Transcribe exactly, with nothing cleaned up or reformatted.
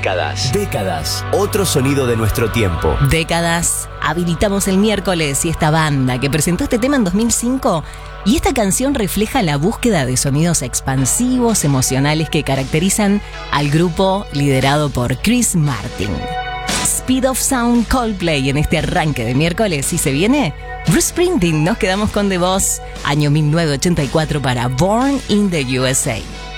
Décadas. Décadas. Otro sonido de nuestro tiempo. Décadas. Habilitamos el miércoles y esta banda que presentó este tema en dos mil cinco y esta canción refleja la búsqueda de sonidos expansivos, emocionales que caracterizan al grupo liderado por Chris Martin. Speed of Sound, Coldplay en este arranque de miércoles y se viene Bruce Springsteen. Nos quedamos con The Boss, año mil novecientos ochenta y cuatro para Born in the U S A.